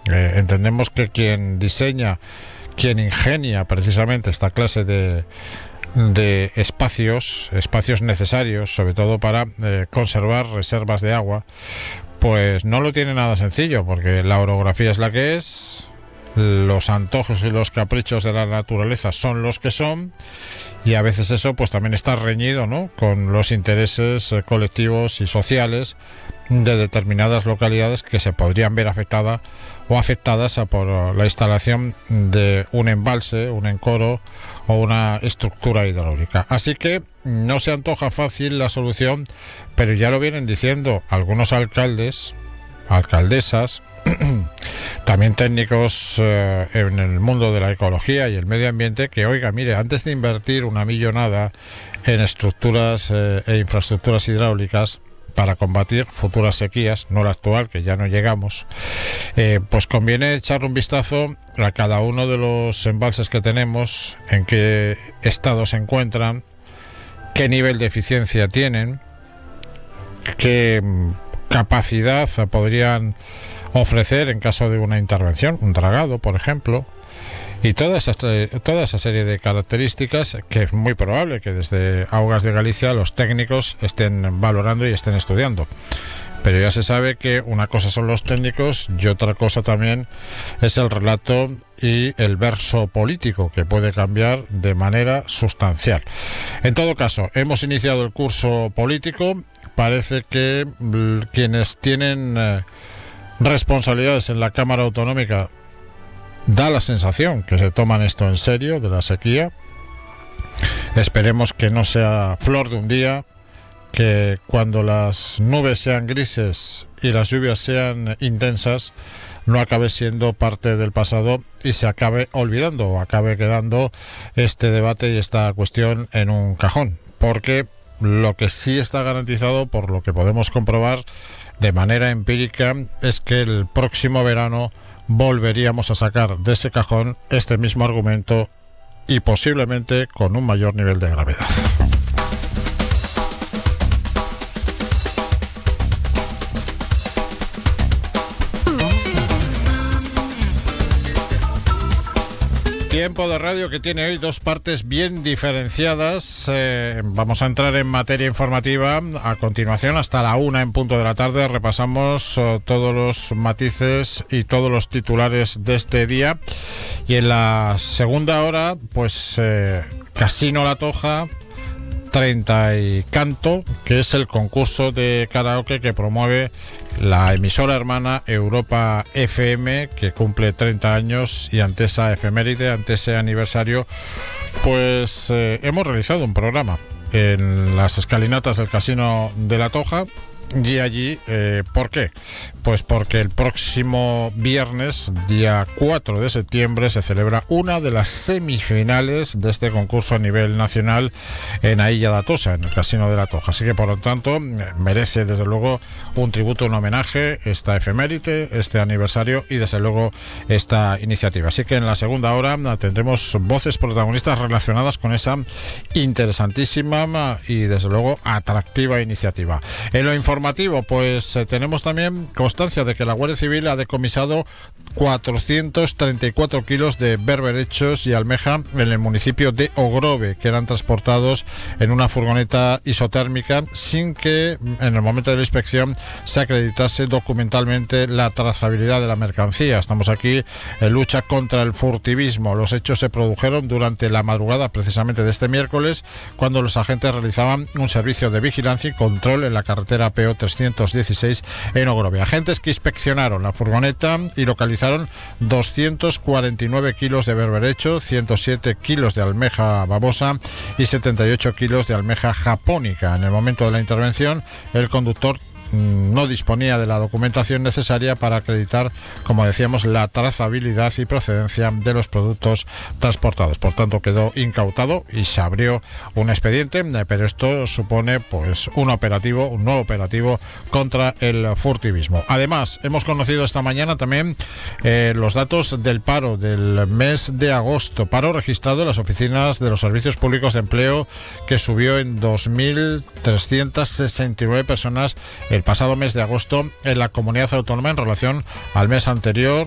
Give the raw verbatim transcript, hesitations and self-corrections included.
Eh, entendemos que quien diseña, quien ingenia precisamente esta clase de de espacios, espacios necesarios, sobre todo para eh, conservar reservas de agua, pues no lo tiene nada sencillo, porque la orografía es la que es, los antojos y los caprichos de la naturaleza son los que son, y a veces eso pues también está reñido, ¿no?, con los intereses eh, colectivos y sociales de determinadas localidades que se podrían ver afectadas o afectadas a por la instalación de un embalse, un encoro o una estructura hidráulica. Así que no se antoja fácil la solución, pero ya lo vienen diciendo algunos alcaldes, alcaldesas, también técnicos eh, en el mundo de la ecología y el medio ambiente, que oiga, mire, antes de invertir una millonada en estructuras eh, e infraestructuras hidráulicas para combatir futuras sequías, no la actual, que ya no llegamos, eh, pues conviene echar un vistazo a cada uno de los embalses que tenemos, en qué estado se encuentran, qué nivel de eficiencia tienen, qué capacidad podrían ofrecer en caso de una intervención, un dragado, por ejemplo, y toda esa, toda esa serie de características que es muy probable que desde Augas de Galicia los técnicos estén valorando y estén estudiando. Pero ya se sabe que una cosa son los técnicos y otra cosa también es el relato y el verso político, que puede cambiar de manera sustancial. En todo caso, hemos iniciado el curso político. Parece que quienes tienen eh, responsabilidades en la Cámara Autonómica da la sensación que se toman esto en serio, de la sequía. Esperemos que no sea flor de un día, que cuando las nubes sean grises y las lluvias sean intensas, no acabe siendo parte del pasado y se acabe olvidando o acabe quedando este debate y esta cuestión en un cajón. Porque lo que sí está garantizado, por lo que podemos comprobar de manera empírica, es que el próximo verano volveríamos a sacar de ese cajón este mismo argumento y posiblemente con un mayor nivel de gravedad. Tiempo de radio que tiene hoy dos partes bien diferenciadas. Eh, vamos a entrar en materia informativa. A continuación, hasta la una en punto de la tarde, repasamos eh, todos los matices y todos los titulares de este día. Y en la segunda hora, pues eh, Casino La Toja, treinta y Canto, que es el concurso de karaoke que promueve la emisora hermana Europa F M, que cumple treinta años, y ante esa efeméride, ante ese aniversario, pues eh, hemos realizado un programa en las escalinatas del Casino de La Toja. Y allí, eh, ¿por qué? Pues porque el próximo viernes, día cuatro de septiembre, se celebra una de las semifinales de este concurso a nivel nacional en Ailla da Tosa, en el Casino de La Toja. Así que, por lo tanto, merece desde luego un tributo, un homenaje, esta efeméride, este aniversario y desde luego esta iniciativa. Así que en la segunda hora tendremos voces protagonistas relacionadas con esa interesantísima y desde luego atractiva iniciativa. En lo informativo, pues eh, tenemos también constancia de que la Guardia Civil ha decomisado cuatrocientos treinta y cuatro kilos de berberechos y almeja en el municipio de Ogrove, que eran transportados en una furgoneta isotérmica sin que en el momento de la inspección se acreditase documentalmente la trazabilidad de la mercancía. Estamos aquí en lucha contra el furtivismo. Los hechos se produjeron durante la madrugada precisamente de este miércoles, cuando los agentes realizaban un servicio de vigilancia y control en la carretera P O trescientos dieciséis en Ogrove. Agentes que inspeccionaron la furgoneta y localizaron doscientos cuarenta y nueve kilos de berberecho, ciento siete kilos de almeja babosa y setenta y ocho kilos de almeja japónica. En el momento de la intervención, el conductor no disponía de la documentación necesaria para acreditar, como decíamos, la trazabilidad y procedencia de los productos transportados. Por tanto, quedó incautado y se abrió un expediente, pero esto supone pues un operativo, un nuevo operativo contra el furtivismo. Además, hemos conocido esta mañana también eh, los datos del paro del mes de agosto, paro registrado en las oficinas de los servicios públicos de empleo, que subió en dos mil trescientas sesenta y nueve personas el pasado mes de agosto en la comunidad autónoma en relación al mes anterior,